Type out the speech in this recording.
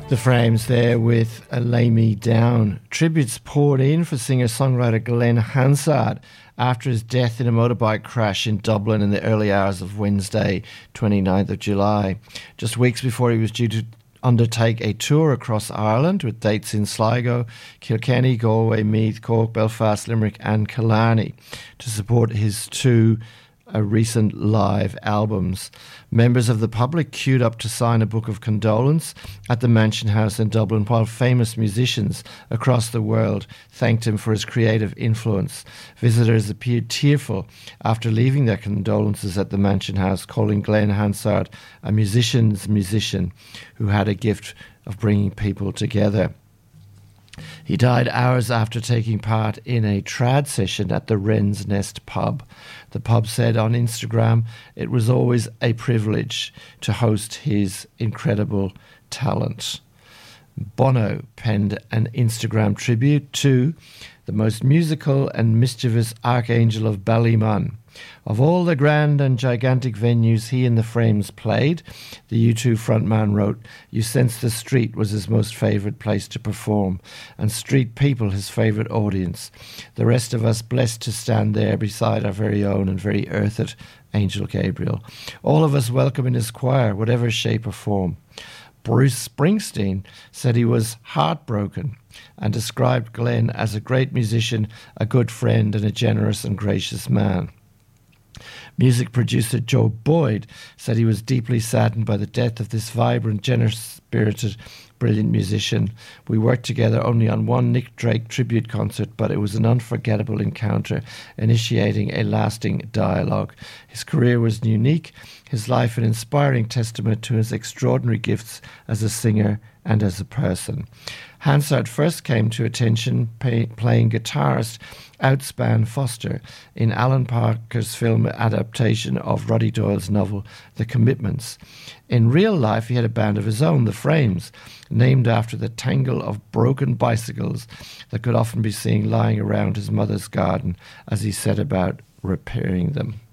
The Frames there with a Lay Me Down. Tributes poured in for singer-songwriter Glenn Hansard after his death in a motorbike crash in Dublin in the early hours of Wednesday, 29th of July. Just weeks before he was due to undertake a tour across Ireland with dates in Sligo, Kilkenny, Galway, Meath, Cork, Belfast, Limerick and Killarney to support his two recent live albums. Members of the public queued up to sign a book of condolence at the Mansion House in Dublin, while famous musicians across the world thanked him for his creative influence. Visitors appeared tearful after leaving their condolences at the Mansion House, calling Glenn Hansard a musician's musician who had a gift of bringing people together. He died hours after taking part in a trad session at the Wren's Nest pub. The pub said on Instagram it was always a privilege to host his incredible talent. Bono penned an Instagram tribute to the most musical and mischievous archangel of Ballymun. Of all the grand and gigantic venues he and the Frames played, the U2 frontman wrote, "You sense the street was his most favourite place to perform, and street people his favourite audience. The rest of us blessed to stand there beside our very own and very earthed Angel Gabriel. All of us welcome in his choir, whatever shape or form." Bruce Springsteen said he was heartbroken and described Glenn as a great musician, a good friend and a generous and gracious man. Music producer Joe Boyd said he was deeply saddened by the death of this vibrant, generous-spirited, brilliant musician. "We worked together only on one Nick Drake tribute concert, but it was an unforgettable encounter, initiating a lasting dialogue. His career was unique, his life an inspiring testament to his extraordinary gifts as a singer and as a person." Hansard first came to attention playing guitarist Outspan Foster in Alan Parker's film adaptation of Roddy Doyle's novel The Commitments. In real life, he had a band of his own, The Frames, named after the tangle of broken bicycles that could often be seen lying around his mother's garden as he set about repairing them.